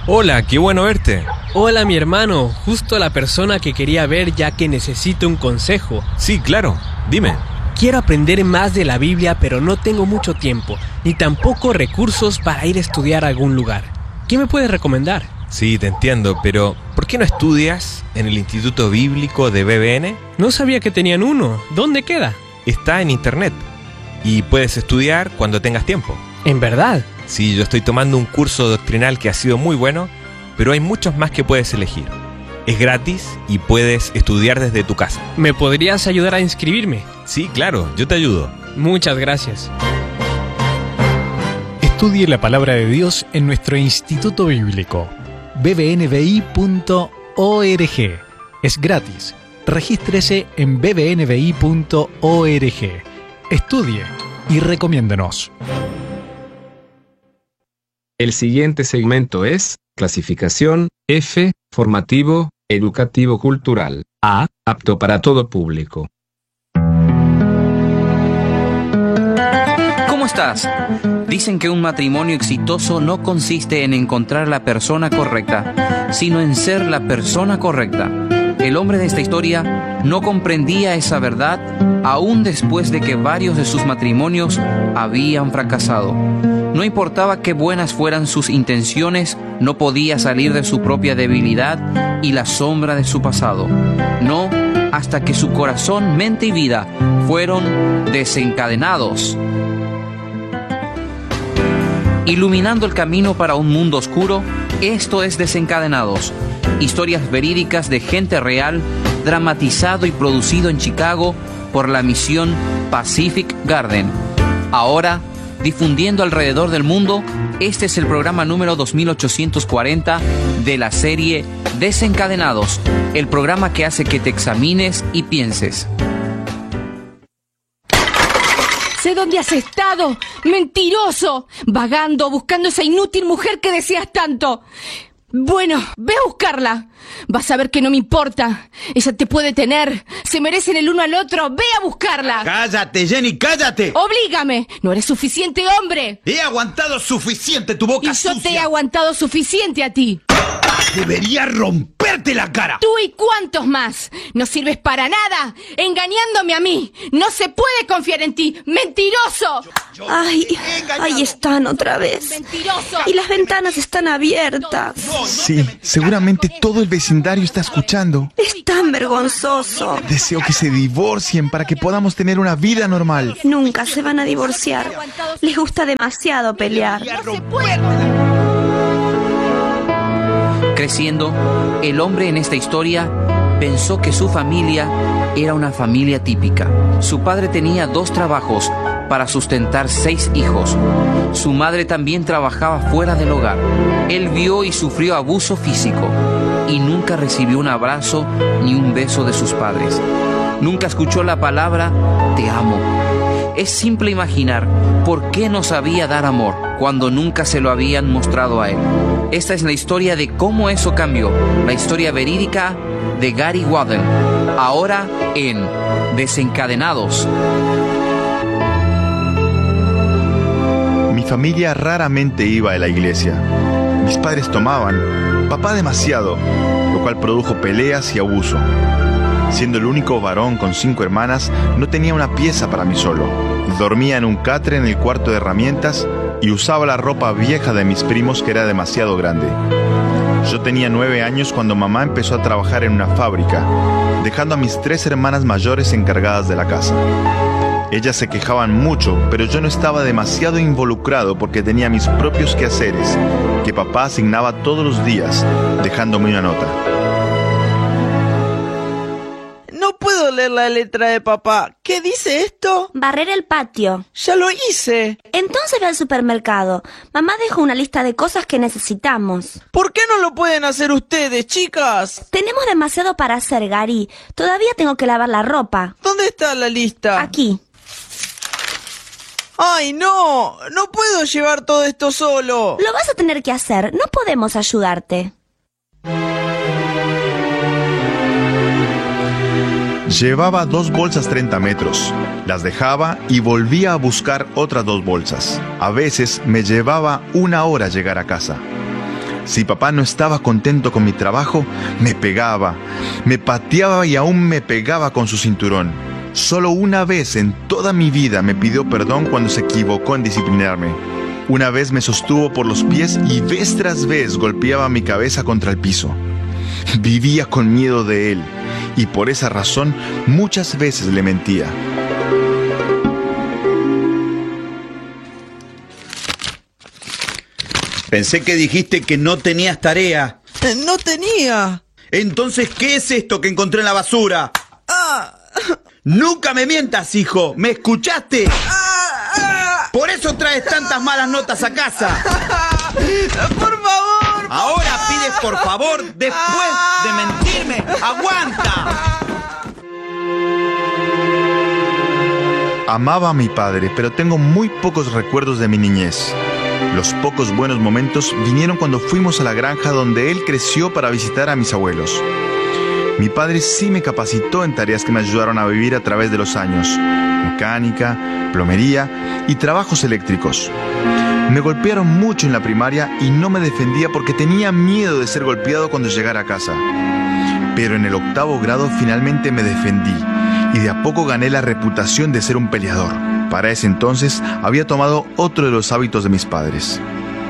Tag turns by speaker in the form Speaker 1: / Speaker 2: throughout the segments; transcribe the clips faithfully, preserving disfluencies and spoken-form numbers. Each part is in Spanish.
Speaker 1: Hola, qué bueno verte.
Speaker 2: Hola, mi hermano, justo la persona que quería ver ya que necesito un consejo.
Speaker 1: Sí, claro, dime.
Speaker 2: Quiero aprender más de la Biblia, pero no tengo mucho tiempo, ni tampoco recursos para ir a estudiar a algún lugar. ¿Qué me puedes recomendar?
Speaker 1: Sí, te entiendo, pero ¿por qué no estudias en el Instituto Bíblico de B B N?
Speaker 2: No sabía que tenían uno. ¿Dónde queda?
Speaker 1: Está en internet y puedes estudiar cuando tengas tiempo.
Speaker 2: ¿En verdad?
Speaker 1: Sí, yo estoy tomando un curso doctrinal que ha sido muy bueno, pero hay muchos más que puedes elegir. Es gratis y puedes estudiar desde tu casa.
Speaker 2: ¿Me podrías ayudar a inscribirme?
Speaker 1: Sí, claro, yo te ayudo.
Speaker 2: Muchas gracias.
Speaker 3: Estudie la palabra de Dios en nuestro Instituto Bíblico, b b n b i punto org. Es gratis. Regístrese en b b n b i punto org. Estudie y recomiéndenos.
Speaker 4: El siguiente segmento es clasificación F, formativo, educativo cultural. A, apto para todo público.
Speaker 5: ¿Cómo estás? Dicen que un matrimonio exitoso no consiste en encontrar la persona correcta, sino en ser la persona correcta. El hombre de esta historia no comprendía esa verdad aún después de que varios de sus matrimonios habían fracasado. No importaba qué buenas fueran sus intenciones, no podía salir de su propia debilidad y la sombra de su pasado. No, hasta que su corazón, mente y vida fueron desencadenados. Iluminando el camino para un mundo oscuro, esto es Desencadenados. Historias verídicas de gente real, dramatizado y producido en Chicago por la misión Pacific Garden. Ahora, difundiendo alrededor del mundo, este es el programa número dos mil ochocientos cuarenta de la serie Desencadenados, el programa que hace que te examines y pienses.
Speaker 6: Sé dónde has estado, mentiroso, vagando, buscando esa inútil mujer que deseas tanto. Bueno, ve a buscarla. Vas a ver que no me importa. Ella te puede tener. Se merecen el uno al otro. Ve a buscarla.
Speaker 7: ¡Cállate, Jenny, cállate!
Speaker 6: ¡Oblígame! No eres suficiente hombre.
Speaker 7: He aguantado suficiente tu boca sucia.
Speaker 6: Y yo te he aguantado suficiente a ti.
Speaker 7: Debería romperte la cara.
Speaker 6: ¿Tú y cuántos más? No sirves para nada, engañándome a mí. No se puede confiar en ti, mentiroso.
Speaker 7: Yo, yo
Speaker 8: Ay, ahí están otra vez.
Speaker 6: Mentiroso.
Speaker 8: Y las ventanas están abiertas.
Speaker 7: No, no
Speaker 9: Sí, seguramente todo el vecindario está escuchando.
Speaker 8: Es tan vergonzoso.
Speaker 9: Deseo que se divorcien para que podamos tener una vida normal.
Speaker 8: Nunca se van a divorciar. Les gusta demasiado pelear.
Speaker 6: No se puede.
Speaker 5: Creciendo, el hombre en esta historia pensó que su familia era una familia típica. Su padre tenía dos trabajos para sustentar seis hijos. Su madre también trabajaba fuera del hogar. Él vio y sufrió abuso físico y nunca recibió un abrazo ni un beso de sus padres. Nunca escuchó la palabra "te amo". Es simple imaginar por qué no sabía dar amor cuando nunca se lo habían mostrado a él. Esta es la historia de cómo eso cambió, la historia verídica de Gary Wadden, ahora en Desencadenados.
Speaker 9: Mi familia raramente iba a la iglesia. Mis padres tomaban, papá demasiado, lo cual produjo peleas y abuso. Siendo el único varón con cinco hermanas, no tenía una pieza para mí solo. Dormía en un catre en el cuarto de herramientas y usaba la ropa vieja de mis primos que era demasiado grande. Yo tenía nueve años cuando mamá empezó a trabajar en una fábrica, dejando a mis tres hermanas mayores encargadas de la casa. Ellas se quejaban mucho, pero yo no estaba demasiado involucrado porque tenía mis propios quehaceres, que papá asignaba todos los días, dejándome una nota.
Speaker 10: No puedo leer la letra de papá. ¿Qué dice esto?
Speaker 8: Barrer el patio.
Speaker 10: Ya lo hice.
Speaker 8: Entonces ve al supermercado. Mamá dejó una lista de cosas que necesitamos.
Speaker 10: ¿Por qué no lo pueden hacer ustedes, chicas?
Speaker 8: Tenemos demasiado para hacer, Gary. Todavía tengo que lavar la ropa.
Speaker 10: ¿Dónde está la lista?
Speaker 8: Aquí.
Speaker 10: ¡Ay, no! ¡No puedo llevar todo esto solo!
Speaker 8: Lo vas a tener que hacer. No podemos ayudarte.
Speaker 9: Llevaba dos bolsas treinta metros. Las dejaba y volvía a buscar otras dos bolsas. A veces me llevaba una hora llegar a casa. Si papá no estaba contento con mi trabajo, me pegaba, me pateaba y aún me pegaba con su cinturón. Solo una vez en toda mi vida me pidió perdón cuando se equivocó en disciplinarme. Una vez me sostuvo por los pies y vez tras vez golpeaba mi cabeza contra el piso. Vivía con miedo de él y por esa razón muchas veces le mentía.
Speaker 7: Pensé que dijiste que no tenías tarea.
Speaker 10: Eh, No tenía.
Speaker 7: Entonces, ¿qué es esto que encontré en la basura?
Speaker 10: Ah,
Speaker 7: ¡Nunca me mientas, hijo! ¿Me escuchaste?
Speaker 10: ah, ah.
Speaker 7: Por eso traes tantas malas notas a casa.
Speaker 10: Por favor.
Speaker 7: Ahora pides por favor después de mentirme. ¡Aguanta!
Speaker 9: Amaba a mi padre, pero tengo muy pocos recuerdos de mi niñez. Los pocos buenos momentos vinieron cuando fuimos a la granja donde él creció para visitar a mis abuelos. Mi padre sí me capacitó en tareas que me ayudaron a vivir a través de los años: mecánica, plomería y trabajos eléctricos. Me golpearon mucho en la primaria y no me defendía porque tenía miedo de ser golpeado cuando llegara a casa. Pero en el octavo grado finalmente me defendí y de a poco gané la reputación de ser un peleador. Para ese entonces había tomado otro de los hábitos de mis padres.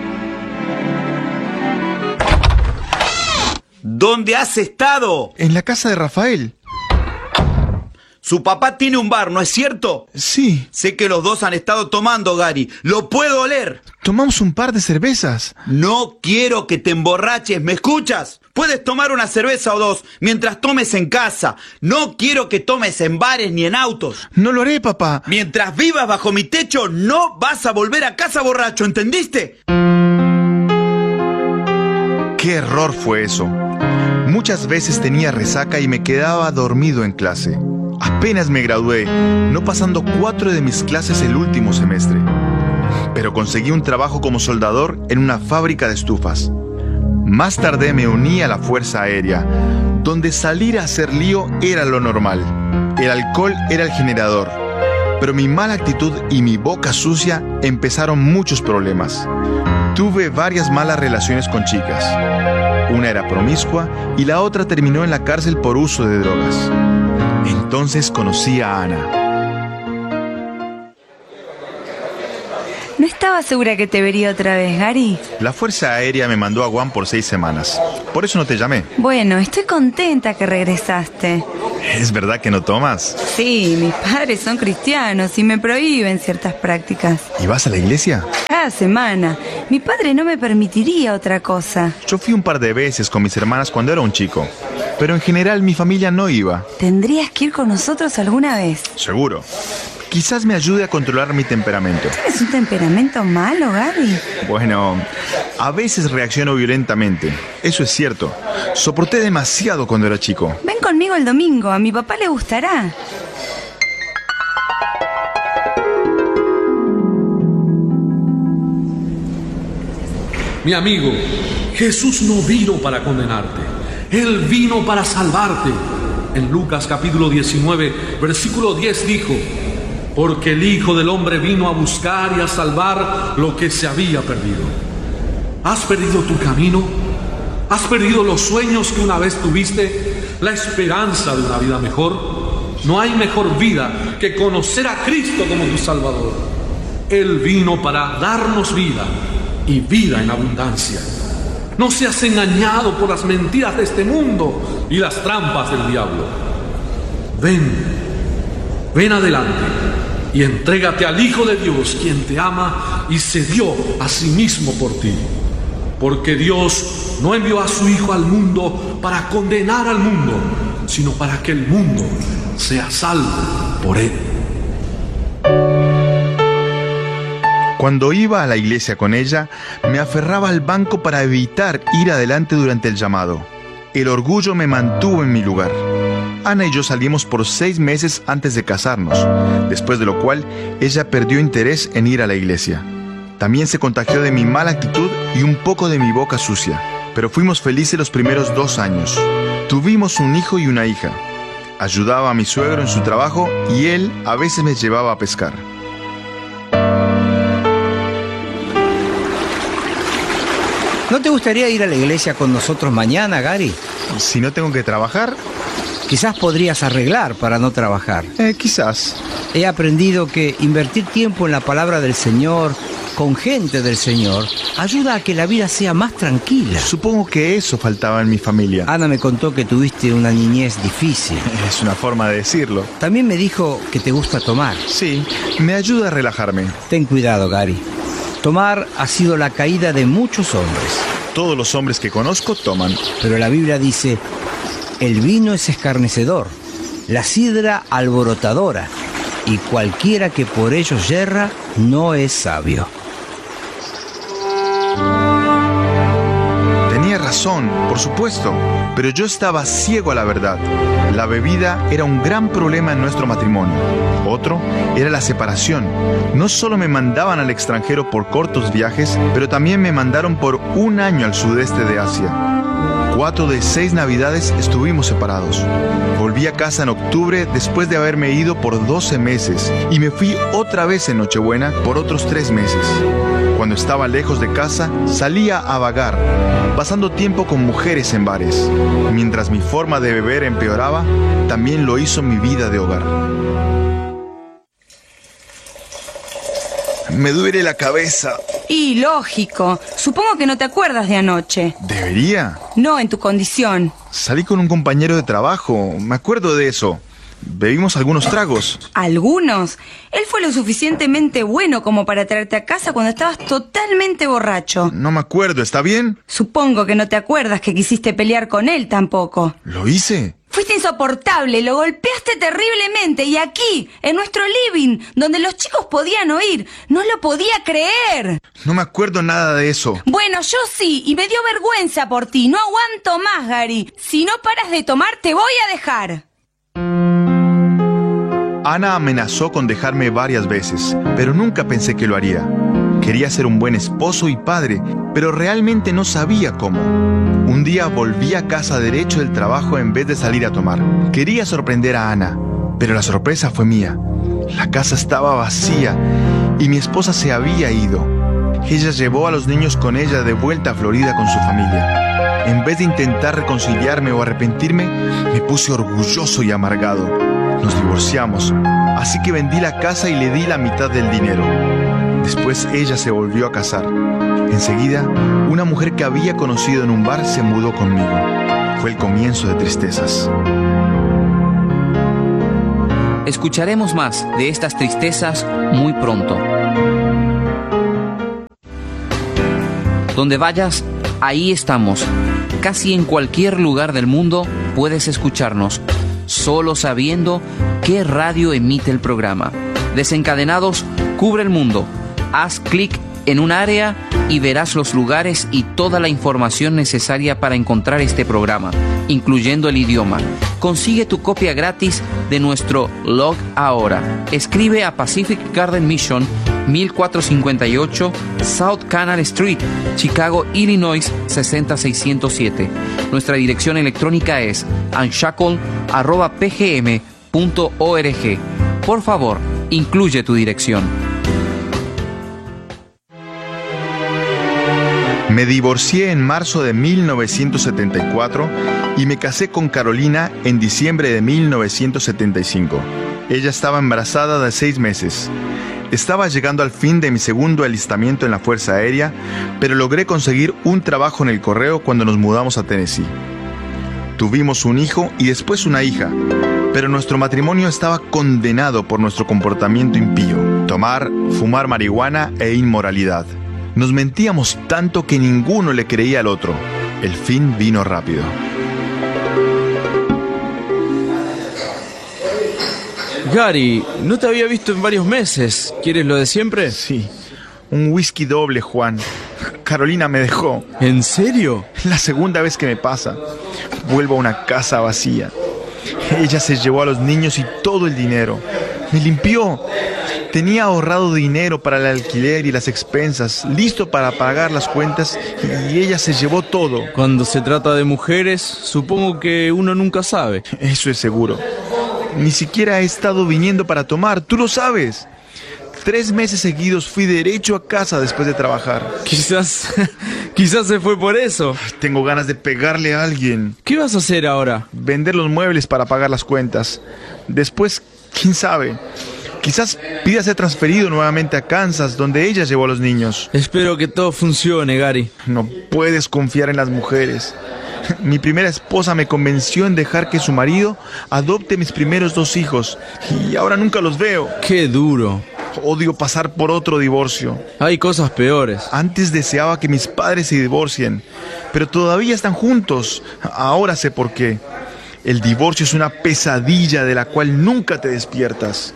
Speaker 7: ¿Dónde has estado?
Speaker 9: En la casa de Rafael.
Speaker 7: Su papá tiene un bar, ¿no es cierto?
Speaker 9: Sí.
Speaker 7: Sé que los dos han estado tomando, Gary. ¡Lo puedo oler!
Speaker 9: Tomamos un par de cervezas.
Speaker 7: No quiero que te emborraches, ¿me escuchas? Puedes tomar una cerveza o dos mientras tomes en casa. No quiero que tomes en bares ni en autos.
Speaker 9: No lo haré, papá.
Speaker 7: Mientras vivas bajo mi techo, no vas a volver a casa borracho, ¿entendiste?
Speaker 9: ¡Qué error fue eso! Muchas veces tenía resaca y me quedaba dormido en clase. Apenas me gradué, no pasando cuatro de mis clases el último semestre. Pero conseguí un trabajo como soldador en una fábrica de estufas. Más tarde me uní a la Fuerza Aérea, donde salir a hacer lío era lo normal. El alcohol era el generador. Pero mi mala actitud y mi boca sucia empezaron muchos problemas. Tuve varias malas relaciones con chicas. Una era promiscua y la otra terminó en la cárcel por uso de drogas. Entonces conocí a Ana.
Speaker 11: No estaba segura que te vería otra vez, Gary.
Speaker 9: La Fuerza Aérea me mandó a Guam por seis semanas. Por eso no te llamé.
Speaker 11: Bueno, estoy contenta que regresaste.
Speaker 9: ¿Es verdad que no tomas?
Speaker 11: Sí, mis padres son cristianos y me prohíben ciertas prácticas.
Speaker 9: ¿Y vas a la iglesia?
Speaker 11: Cada semana. Mi padre no me permitiría otra cosa.
Speaker 9: Yo fui un par de veces con mis hermanas cuando era un chico. Pero en general mi familia no iba.
Speaker 11: Tendrías que ir con nosotros alguna vez.
Speaker 9: Seguro. Quizás me ayude a controlar mi temperamento.
Speaker 11: ¿Tienes un temperamento malo, Gary?
Speaker 9: Bueno, a veces reacciono violentamente. Eso es cierto. Soporté demasiado cuando era chico.
Speaker 11: Ven conmigo el domingo. A mi papá le gustará.
Speaker 12: Mi amigo, Jesús no vino para condenarte. Él vino para salvarte. En Lucas capítulo diecinueve, versículo diez dijo: porque el Hijo del Hombre vino a buscar y a salvar lo que se había perdido. ¿Has perdido tu camino? ¿Has perdido los sueños que una vez tuviste? ¿La esperanza de una vida mejor? No hay mejor vida que conocer a Cristo como tu Salvador. Él vino para darnos vida y vida en abundancia. No seas engañado por las mentiras de este mundo y las trampas del diablo. Ven, ven adelante y entrégate al Hijo de Dios, quien te ama y se dio a sí mismo por ti. Porque Dios no envió a su Hijo al mundo para condenar al mundo, sino para que el mundo sea salvo por él.
Speaker 9: Cuando iba a la iglesia con ella, me aferraba al banco para evitar ir adelante durante el llamado. El orgullo me mantuvo en mi lugar. Ana y yo salimos por seis meses antes de casarnos, después de lo cual ella perdió interés en ir a la iglesia. También se contagió de mi mala actitud y un poco de mi boca sucia, pero fuimos felices los primeros dos años. Tuvimos un hijo y una hija. Ayudaba a mi suegro en su trabajo y él a veces me llevaba a pescar.
Speaker 13: ¿No te gustaría ir a la iglesia con nosotros mañana, Gary?
Speaker 9: Si no tengo que trabajar...
Speaker 13: Quizás podrías arreglar para no trabajar.
Speaker 9: Eh, quizás.
Speaker 13: He aprendido que invertir tiempo en la palabra del Señor, con gente del Señor, ayuda a que la vida sea más tranquila.
Speaker 9: Supongo que eso faltaba en mi familia.
Speaker 13: Ana me contó que tuviste una niñez difícil.
Speaker 9: Es una forma de decirlo.
Speaker 13: También me dijo que te gusta tomar.
Speaker 9: Sí, me ayuda a relajarme.
Speaker 13: Ten cuidado, Gary. Tomar ha sido la caída de muchos hombres.
Speaker 9: Todos los hombres que conozco toman.
Speaker 13: Pero la Biblia dice... El vino es escarnecedor, la sidra alborotadora, y cualquiera que por ello yerra no es sabio.
Speaker 9: Tenía razón, por supuesto, pero yo estaba ciego a la verdad. La bebida era un gran problema en nuestro matrimonio. Otro era la separación. No solo me mandaban al extranjero por cortos viajes, pero también me mandaron por un año al sudeste de Asia. Cuatro de seis navidades estuvimos separados. Volví a casa en octubre después de haberme ido por doce meses y me fui otra vez en Nochebuena por otros tres meses. Cuando estaba lejos de casa, salía a vagar, pasando tiempo con mujeres en bares. Mientras mi forma de beber empeoraba, también lo hizo mi vida de hogar. Me duele la cabeza.
Speaker 11: Y lógico. Supongo que no te acuerdas de anoche.
Speaker 9: ¿Debería?
Speaker 11: No, en tu condición.
Speaker 9: Salí con un compañero de trabajo. Me acuerdo de eso. Bebimos algunos tragos.
Speaker 11: ¿Algunos? Él fue lo suficientemente bueno como para traerte a casa cuando estabas totalmente borracho.
Speaker 9: No me acuerdo, ¿está bien?
Speaker 11: Supongo que no te acuerdas que quisiste pelear con él tampoco.
Speaker 9: ¿Lo hice?
Speaker 11: Fuiste insoportable, lo golpeaste terriblemente y aquí, en nuestro living, donde los chicos podían oír, no lo podía creer.
Speaker 9: No me acuerdo nada de eso.
Speaker 11: Bueno, yo sí, y me dio vergüenza por ti. No aguanto más, Gary. Si no paras de tomar, te voy a dejar.
Speaker 9: Ana amenazó con dejarme varias veces, pero nunca pensé que lo haría. Quería ser un buen esposo y padre, pero realmente no sabía cómo. Un día volví a casa derecho del trabajo en vez de salir a tomar. Quería sorprender a Ana, pero la sorpresa fue mía. La casa estaba vacía y mi esposa se había ido. Ella llevó a los niños con ella de vuelta a Florida con su familia. En vez de intentar reconciliarme o arrepentirme, me puse orgulloso y amargado. Nos divorciamos, así que vendí la casa y le di la mitad del dinero. Después ella se volvió a casar. Enseguida, una mujer que había conocido en un bar se mudó conmigo. Fue el comienzo de tristezas.
Speaker 5: Escucharemos más de estas tristezas muy pronto. Donde vayas, ahí estamos. Casi en cualquier lugar del mundo puedes escucharnos, solo sabiendo qué radio emite el programa. Desencadenados cubre el mundo. Haz clic en un área y verás los lugares y toda la información necesaria para encontrar este programa, incluyendo el idioma. Consigue tu copia gratis de nuestro log ahora. Escribe a Pacific Garden Mission, mil cuatrocientos cincuenta y ocho South Canal Street, Chicago, Illinois seis cero seis cero siete. Nuestra dirección electrónica es unshackle arroba p g m punto org. Por favor, incluye tu dirección.
Speaker 9: Me divorcié en marzo de mil novecientos setenta y cuatro y me casé con Carolina en diciembre de mil novecientos setenta y cinco. Ella estaba embarazada de seis meses. Estaba llegando al fin de mi segundo alistamiento en la Fuerza Aérea, pero logré conseguir un trabajo en el correo cuando nos mudamos a Tennessee. Tuvimos un hijo y después una hija, pero nuestro matrimonio estaba condenado por nuestro comportamiento impío: tomar, fumar marihuana e inmoralidad. Nos mentíamos tanto que ninguno le creía al otro. El fin vino rápido.
Speaker 14: Gary, no te había visto en varios meses. ¿Quieres lo de siempre?
Speaker 9: Sí, un whisky doble, Juan. Carolina me dejó.
Speaker 14: ¿En serio?
Speaker 9: La segunda vez que me pasa. Vuelvo a una casa vacía. Ella se llevó a los niños y todo el dinero. Me limpió. Tenía ahorrado dinero para el alquiler y las expensas, listo para pagar las cuentas, y ella se llevó todo.
Speaker 14: Cuando se trata de mujeres, supongo que uno nunca sabe.
Speaker 9: Eso es seguro. Ni siquiera he estado viniendo para tomar, tú lo sabes. Tres meses seguidos fui derecho a casa después de trabajar.
Speaker 14: Quizás... quizás se fue por eso.
Speaker 9: Tengo ganas de pegarle a alguien.
Speaker 14: ¿Qué vas a hacer ahora?
Speaker 9: Vender los muebles para pagar las cuentas. Después, quién sabe... Quizás pida ser transferido nuevamente a Kansas, donde ella llevó a los niños.
Speaker 14: Espero que todo funcione, Gary.
Speaker 9: No puedes confiar en las mujeres. Mi primera esposa me convenció en dejar que su marido adopte mis primeros dos hijos. Y ahora nunca los veo.
Speaker 14: ¡Qué duro!
Speaker 9: Odio pasar por otro divorcio.
Speaker 14: Hay cosas peores.
Speaker 9: Antes deseaba que mis padres se divorcien, pero todavía están juntos. Ahora sé por qué. El divorcio es una pesadilla de la cual nunca te despiertas.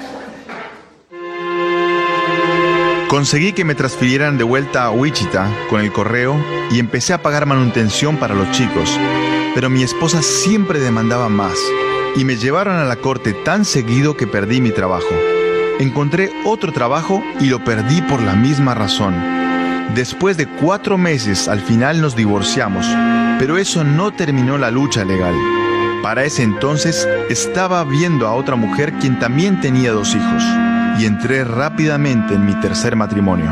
Speaker 9: Conseguí que me transfirieran de vuelta a Wichita con el correo y empecé a pagar manutención para los chicos. Pero mi esposa siempre demandaba más y me llevaron a la corte tan seguido que perdí mi trabajo. Encontré otro trabajo y lo perdí por la misma razón. Después de cuatro meses, al final nos divorciamos, pero eso no terminó la lucha legal. Para ese entonces estaba viendo a otra mujer quien también tenía dos hijos. Y entré rápidamente en mi tercer matrimonio.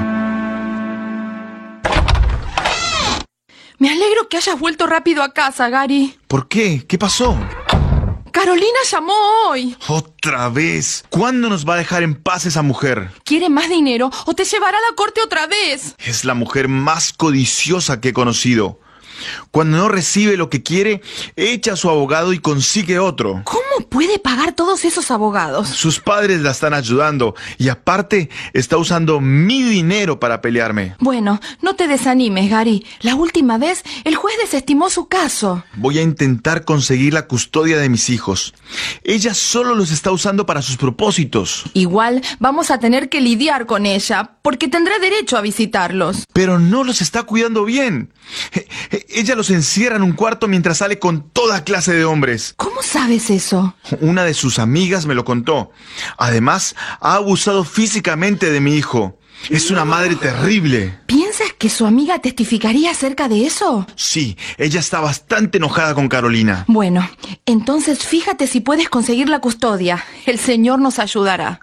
Speaker 6: Me alegro que hayas vuelto rápido a casa, Gary.
Speaker 9: ¿Por qué? ¿Qué pasó?
Speaker 6: Carolina llamó hoy.
Speaker 9: ¿Otra vez? ¿Cuándo nos va a dejar en paz esa mujer?
Speaker 6: ¿Quiere más dinero o te llevará a la corte otra vez?
Speaker 9: Es la mujer más codiciosa que he conocido. Cuando no recibe lo que quiere, echa a su abogado y consigue otro.
Speaker 6: ¿Cómo puede pagar todos esos abogados?
Speaker 9: Sus padres la están ayudando y aparte está usando mi dinero para pelearme.
Speaker 6: Bueno, no te desanimes, Gary. La última vez el juez desestimó su caso.
Speaker 9: Voy a intentar conseguir la custodia de mis hijos. Ella solo los está usando para sus propósitos.
Speaker 6: Igual vamos a tener que lidiar con ella, porque tendrá derecho a visitarlos.
Speaker 9: Pero no los está cuidando bien. Ella los encierra en un cuarto mientras sale con toda clase de hombres.
Speaker 6: ¿Cómo sabes eso?
Speaker 9: Una de sus amigas me lo contó. Además, ha abusado físicamente de mi hijo. Es una madre terrible.
Speaker 6: ¿Piensas que su amiga testificaría acerca de eso?
Speaker 9: Sí, ella está bastante enojada con Carolina.
Speaker 6: Bueno, entonces fíjate si puedes conseguir la custodia. El Señor nos ayudará.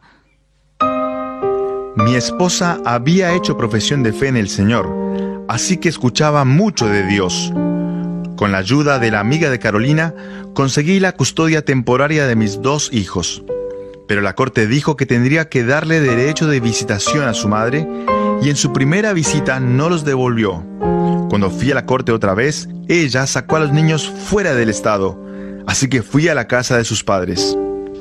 Speaker 9: Mi esposa había hecho profesión de fe en el Señor, así que escuchaba mucho de Dios. Con la ayuda de la amiga de Carolina, conseguí la custodia temporaria de mis dos hijos. Pero la corte dijo que tendría que darle derecho de visitación a su madre, y en su primera visita no los devolvió. Cuando fui a la corte otra vez, ella sacó a los niños fuera del estado, así que fui a la casa de sus padres.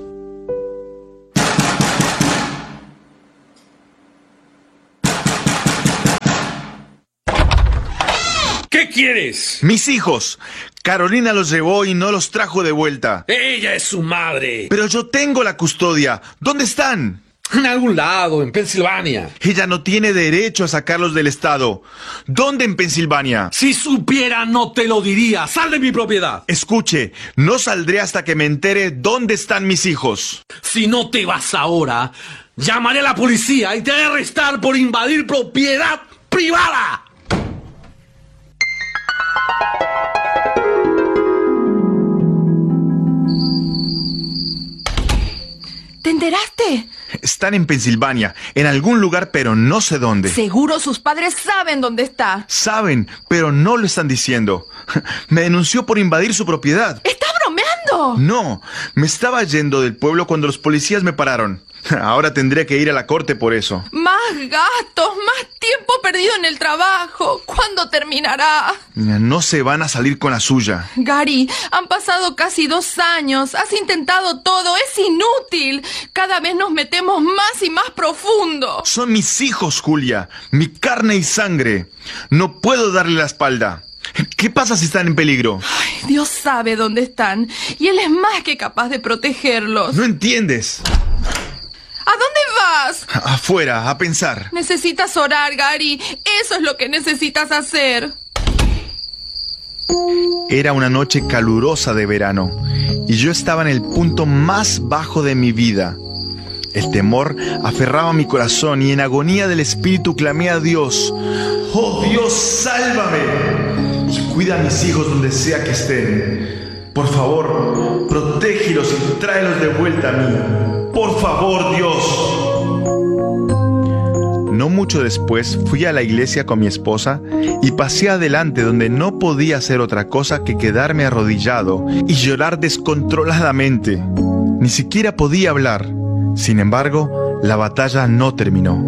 Speaker 12: ¿Qué quieres?
Speaker 9: Mis hijos. Carolina los llevó y no los trajo de vuelta.
Speaker 12: Ella es su madre.
Speaker 9: Pero yo tengo la custodia. ¿Dónde están?
Speaker 12: En algún lado, en Pensilvania.
Speaker 9: Ella no tiene derecho a sacarlos del estado. ¿Dónde en Pensilvania?
Speaker 12: Si supiera, no te lo diría. ¡Sal de mi propiedad!
Speaker 9: Escuche, no saldré hasta que me entere dónde están mis hijos.
Speaker 12: Si no te vas ahora, llamaré a la policía y te haré arrestar por invadir propiedad privada.
Speaker 6: ¿Te enteraste?
Speaker 9: Están en Pensilvania, en algún lugar, pero no sé dónde.
Speaker 6: Seguro sus padres saben dónde está.
Speaker 9: Saben, pero no lo están diciendo. Me denunció por invadir su propiedad.
Speaker 6: ¡Está bromeando!
Speaker 9: No, me estaba yendo del pueblo cuando los policías me pararon. Ahora tendré que ir a la corte por eso.
Speaker 6: Más gastos, más tiempo perdido en el trabajo. ¿Cuándo terminará?
Speaker 9: No se van a salir con la suya.
Speaker 6: Gary, han pasado casi dos años. Has intentado todo. Es inútil. Cada vez nos metemos más y más profundo.
Speaker 9: Son mis hijos, Julia. Mi carne y sangre. No puedo darle la espalda. ¿Qué pasa si están en peligro?
Speaker 6: Ay, Dios sabe dónde están. Y Él es más que capaz de protegerlos.
Speaker 9: No entiendes.
Speaker 6: ¿A dónde vas?
Speaker 9: Afuera, a pensar.
Speaker 6: Necesitas orar, Gary. Eso es lo que necesitas hacer.
Speaker 9: Era una noche calurosa de verano y yo estaba en el punto más bajo de mi vida. El temor aferraba mi corazón y en agonía del espíritu clamé a Dios. ¡Oh Dios, sálvame! Y cuida a mis hijos donde sea que estén. Por favor, protégelos y tráelos de vuelta a mí. Por favor, Dios. No mucho después fui a la iglesia con mi esposa y pasé adelante donde no podía hacer otra cosa que quedarme arrodillado y llorar descontroladamente. Ni siquiera podía hablar. Sin embargo, la batalla no terminó.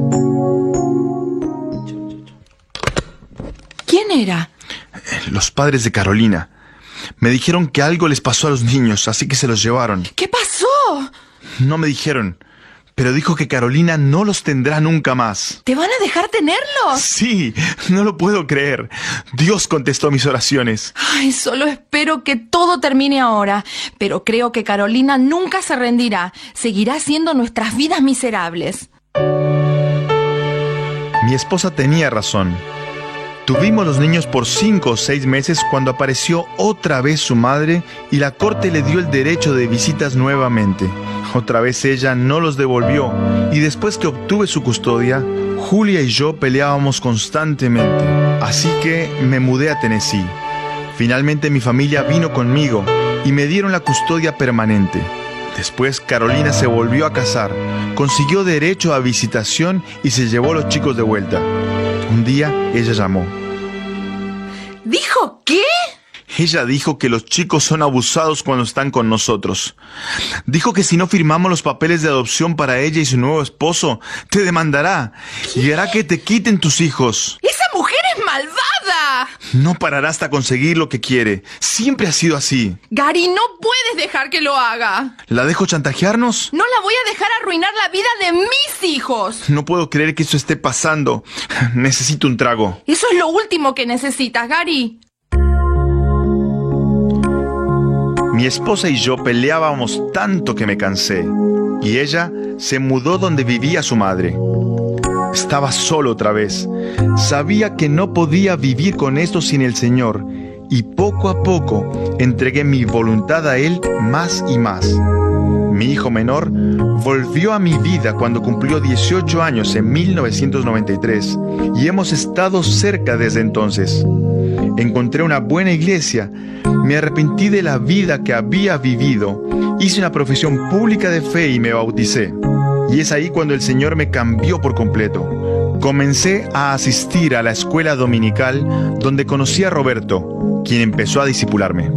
Speaker 15: ¿Quién era?
Speaker 9: Los padres de Carolina. Me dijeron que algo les pasó a los niños, así que se los llevaron.
Speaker 15: ¿Qué pasó?
Speaker 9: No me dijeron, pero dijo que Carolina no los tendrá nunca más.
Speaker 15: ¿Te van a dejar tenerlos?
Speaker 9: Sí, no lo puedo creer. Dios contestó mis oraciones.
Speaker 15: Ay, solo espero que todo termine ahora. Pero creo que Carolina nunca se rendirá. Seguirá haciendo nuestras vidas miserables.
Speaker 9: Mi esposa tenía razón. Tuvimos los niños por cinco o seis meses cuando apareció otra vez su madre y la corte le dio el derecho de visitas nuevamente. Otra vez ella no los devolvió y después que obtuve su custodia, Julia y yo peleábamos constantemente. Así que me mudé a Tennessee. Finalmente mi familia vino conmigo y me dieron la custodia permanente. Después Carolina se volvió a casar, consiguió derecho a visitación y se llevó a los chicos de vuelta. Un día ella llamó.
Speaker 15: ¿Dijo qué?
Speaker 9: Ella dijo que los chicos son abusados cuando están con nosotros. Dijo que si no firmamos los papeles de adopción para ella y su nuevo esposo, te demandará y hará que te quiten tus hijos.
Speaker 15: ¡Esa mujer es malvada!
Speaker 9: No parará hasta conseguir lo que quiere. Siempre ha sido así.
Speaker 15: Gary, no puedes dejar que lo haga.
Speaker 9: ¿La dejo chantajearnos?
Speaker 15: No la voy a dejar arruinar la vida de mis hijos.
Speaker 9: No puedo creer que eso esté pasando. Necesito un trago.
Speaker 15: Eso es lo último que necesitas, Gary.
Speaker 9: Mi esposa y yo peleábamos tanto que me cansé, y ella se mudó donde vivía su madre. Estaba solo otra vez. Sabía que no podía vivir con esto sin el Señor, y poco a poco entregué mi voluntad a Él más y más. Mi hijo menor volvió a mi vida cuando cumplió dieciocho años en mil novecientos noventa y tres, y hemos estado cerca desde entonces. Encontré una buena iglesia, me arrepentí de la vida que había vivido, hice una profesión pública de fe y me bauticé. Y es ahí cuando el Señor me cambió por completo. Comencé a asistir a la escuela dominical donde conocí a Roberto, quien empezó a discipularme.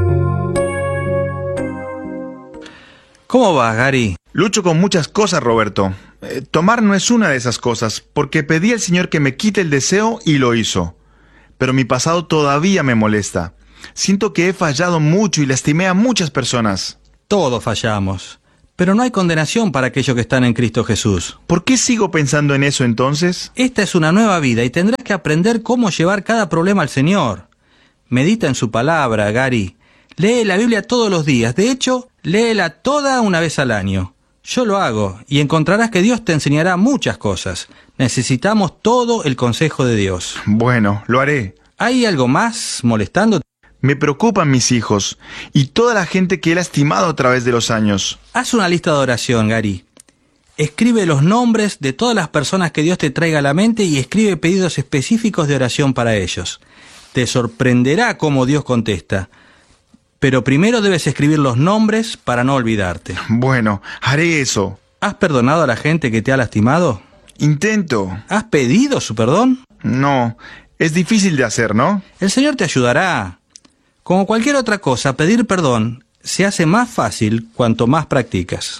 Speaker 14: ¿Cómo vas, Gary?
Speaker 9: Lucho con muchas cosas, Roberto. Eh, tomar no es una de esas cosas, porque pedí al Señor que me quite el deseo y lo hizo. Pero mi pasado todavía me molesta. Siento que he fallado mucho y lastimé a muchas personas.
Speaker 14: Todos fallamos, pero no hay condenación para aquellos que están en Cristo Jesús.
Speaker 9: ¿Por qué sigo pensando en eso entonces?
Speaker 14: Esta es una nueva vida y tendrás que aprender cómo llevar cada problema al Señor. Medita en su palabra, Gary. Lee la Biblia todos los días. De hecho, léela toda una vez al año. Yo lo hago y encontrarás que Dios te enseñará muchas cosas. Necesitamos todo el consejo de Dios.
Speaker 9: Bueno, lo haré.
Speaker 14: ¿Hay algo más molestándote?
Speaker 9: Me preocupan mis hijos y toda la gente que he lastimado a través de los años.
Speaker 14: Haz una lista de oración, Gary. Escribe los nombres de todas las personas que Dios te traiga a la mente y escribe pedidos específicos de oración para ellos. Te sorprenderá cómo Dios contesta. Pero primero debes escribir los nombres para no olvidarte.
Speaker 9: Bueno, haré eso.
Speaker 14: ¿Has perdonado a la gente que te ha lastimado?
Speaker 9: Intento.
Speaker 14: ¿Has pedido su perdón?
Speaker 9: No, es difícil de hacer, ¿no?
Speaker 14: El Señor te ayudará. Como cualquier otra cosa, pedir perdón se hace más fácil cuanto más practicas.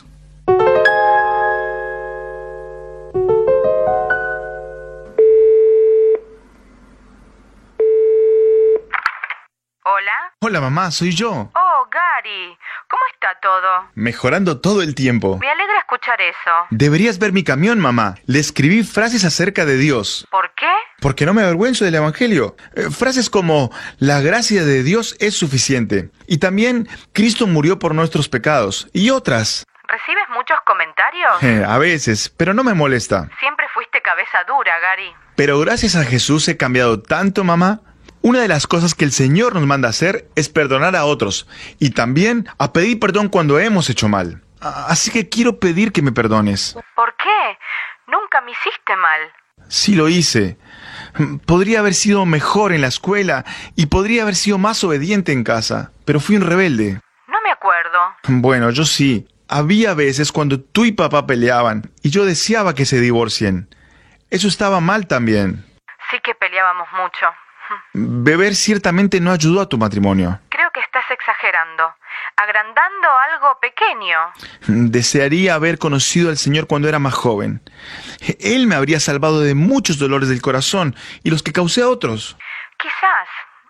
Speaker 16: ¿Hola?
Speaker 9: Hola, mamá, soy yo.
Speaker 16: Oh, Gary, ¿cómo está todo?
Speaker 9: Mejorando todo el tiempo.
Speaker 16: Me alegra escuchar eso.
Speaker 9: Deberías ver mi camión, mamá. Le escribí frases acerca de Dios.
Speaker 16: ¿Por qué?
Speaker 9: Porque no me avergüenzo del Evangelio. Eh, frases como, la gracia de Dios es suficiente. Y también, Cristo murió por nuestros pecados. Y otras.
Speaker 16: ¿Recibes muchos comentarios?
Speaker 9: Eh, a veces, pero no me molesta.
Speaker 16: Siempre fuiste cabeza dura, Gary.
Speaker 9: Pero gracias a Jesús he cambiado tanto, mamá. Una de las cosas que el Señor nos manda hacer es perdonar a otros. Y también a pedir perdón cuando hemos hecho mal. Así que quiero pedir que me perdones.
Speaker 16: ¿Por qué? Nunca me hiciste mal.
Speaker 9: Sí lo hice. Podría haber sido mejor en la escuela y podría haber sido más obediente en casa, pero fui un rebelde.
Speaker 16: No me acuerdo.
Speaker 9: Bueno, yo sí. Había veces cuando tú y papá peleaban y yo deseaba que se divorcien. Eso estaba mal también.
Speaker 16: Sí que peleábamos mucho.
Speaker 9: Beber ciertamente no ayudó a tu matrimonio.
Speaker 16: Creo que estás exagerando, agrandando algo pequeño.
Speaker 9: Desearía haber conocido al Señor cuando era más joven. Él me habría salvado de muchos dolores del corazón y los que causé a otros.
Speaker 16: Quizás.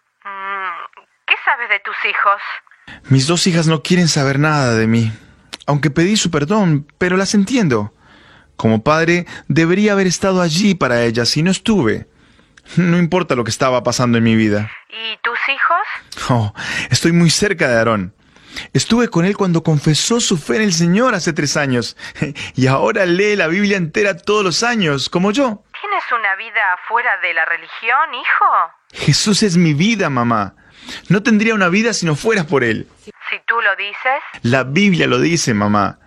Speaker 16: ¿Qué sabes de tus hijos?
Speaker 9: Mis dos hijas no quieren saber nada de mí, aunque pedí su perdón, pero las entiendo. Como padre, debería haber estado allí para ellas y no estuve. No importa lo que estaba pasando en mi vida.
Speaker 16: ¿Y tus hijos?
Speaker 9: Oh, estoy muy cerca de Aarón. Estuve con él cuando confesó su fe en el Señor hace tres años. Y ahora lee la Biblia entera todos los años, como yo.
Speaker 16: ¿Tienes una vida fuera de la religión, hijo?
Speaker 9: Jesús es mi vida, mamá. No tendría una vida si no fuera por él.
Speaker 16: Si tú lo dices.
Speaker 9: La Biblia lo dice, mamá.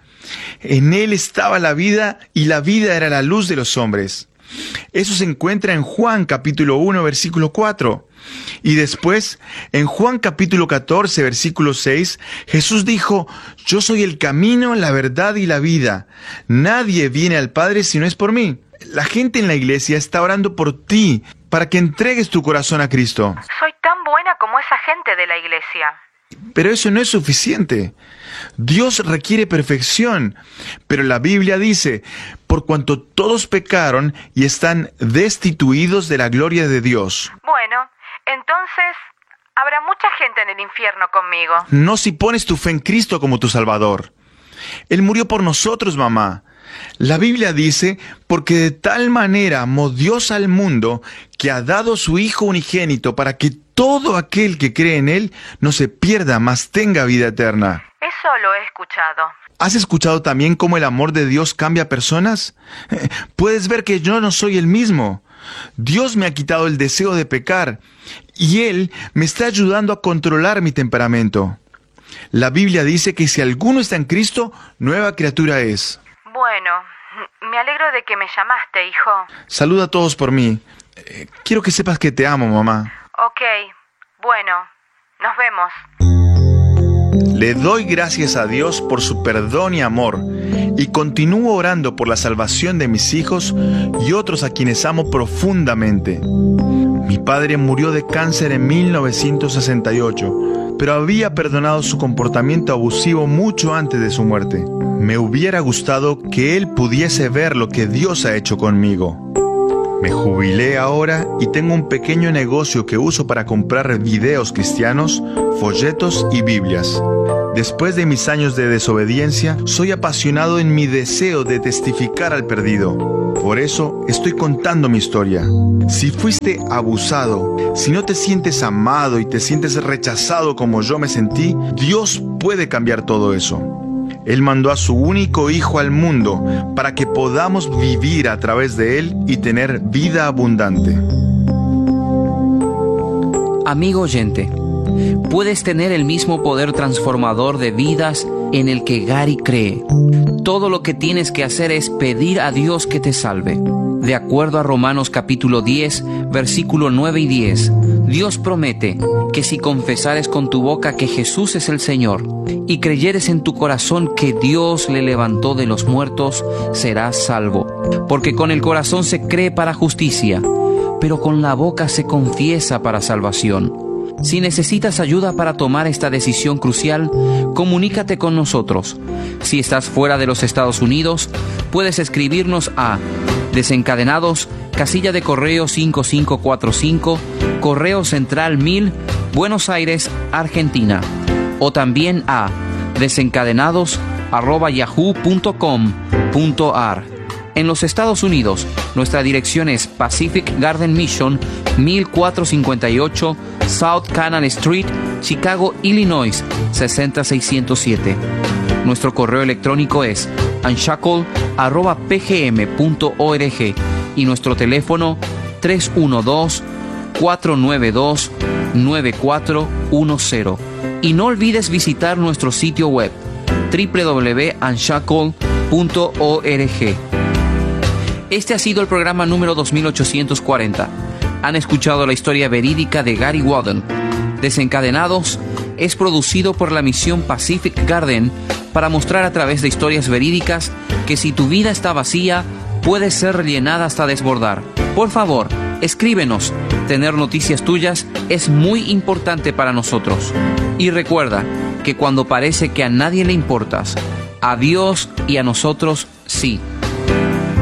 Speaker 9: En él estaba la vida y la vida era la luz de los hombres. Eso se encuentra en Juan capítulo uno, versículo cuatro. Y después, en Juan capítulo catorce, versículo seis, Jesús dijo, yo soy el camino, la verdad y la vida. Nadie viene al Padre si no es por mí. La gente en la iglesia está orando por ti, para que entregues tu corazón a Cristo.
Speaker 16: Soy tan buena como esa gente de la iglesia.
Speaker 9: Pero eso no es suficiente. Dios requiere perfección, pero la Biblia dice, por cuanto todos pecaron y están destituidos de la gloria de Dios.
Speaker 16: Bueno, entonces habrá mucha gente en el infierno conmigo.
Speaker 9: No si pones tu fe en Cristo como tu Salvador. Él murió por nosotros, mamá. La Biblia dice, porque de tal manera amó Dios al mundo, que ha dado su Hijo unigénito para que todo aquel que cree en Él no se pierda, mas tenga vida eterna.
Speaker 16: Eso lo he escuchado.
Speaker 9: ¿Has escuchado también cómo el amor de Dios cambia a personas? Puedes ver que yo no soy el mismo. Dios me ha quitado el deseo de pecar y Él me está ayudando a controlar mi temperamento. La Biblia dice que si alguno está en Cristo, nueva criatura es.
Speaker 16: Bueno, me alegro de que me llamaste, hijo.
Speaker 9: Saluda a todos por mí. Eh, quiero que sepas que te amo, mamá.
Speaker 16: Ok, bueno, nos vemos.
Speaker 9: Le doy gracias a Dios por su perdón y amor, y continúo orando por la salvación de mis hijos y otros a quienes amo profundamente. Mi padre murió de cáncer en mil novecientos sesenta y ocho, pero había perdonado su comportamiento abusivo mucho antes de su muerte. Me hubiera gustado que él pudiese ver lo que Dios ha hecho conmigo. Me jubilé ahora y tengo un pequeño negocio que uso para comprar videos cristianos, folletos y Biblias. Después de mis años de desobediencia, soy apasionado en mi deseo de testificar al perdido. Por eso estoy contando mi historia. Si fuiste abusado, si no te sientes amado y te sientes rechazado como yo me sentí, Dios puede cambiar todo eso. Él mandó a su único Hijo al mundo para que podamos vivir a través de Él y tener vida abundante.
Speaker 5: Amigo oyente, puedes tener el mismo poder transformador de vidas en el que Gary cree. Todo lo que tienes que hacer es pedir a Dios que te salve. De acuerdo a Romanos capítulo diez, versículo nueve y diez, Dios promete que si confesares con tu boca que Jesús es el Señor y creyeres en tu corazón que Dios le levantó de los muertos, serás salvo. Porque con el corazón se cree para justicia, pero con la boca se confiesa para salvación. Si necesitas ayuda para tomar esta decisión crucial, comunícate con nosotros. Si estás fuera de los Estados Unidos, puedes escribirnos a Desencadenados, casilla de correo cinco cinco cuatro cinco, Correo Central mil, Buenos Aires, Argentina. O también a desencadenados arroba yahoo punto com punto ar. En los Estados Unidos, nuestra dirección es Pacific Garden Mission, mil cuatrocientos cincuenta y ocho South Canal Street, Chicago, Illinois, seis cero seiscientos siete. Nuestro correo electrónico es unshackle arroba p g m punto org y nuestro teléfono tres uno dos, cuatro nueve dos, nueve cuatro uno cero. Y no olvides visitar nuestro sitio web doble u doble u doble u punto unshackle punto org. Este ha sido el programa número dos mil ochocientos cuarenta. Han escuchado la historia verídica de Gary Walden. Desencadenados es producido por la misión Pacific Garden para mostrar a través de historias verídicas que si tu vida está vacía, puede ser rellenada hasta desbordar. Por favor, escríbenos. Tener noticias tuyas es muy importante para nosotros. Y recuerda que cuando parece que a nadie le importas, a Dios y a nosotros sí.